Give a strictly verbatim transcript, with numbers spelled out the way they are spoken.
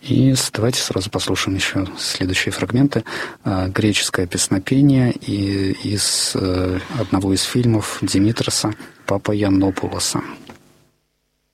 И давайте сразу послушаем еще следующие фрагменты. Греческое песнопение и из одного из фильмов Димитроса «Папа Яннопулоса».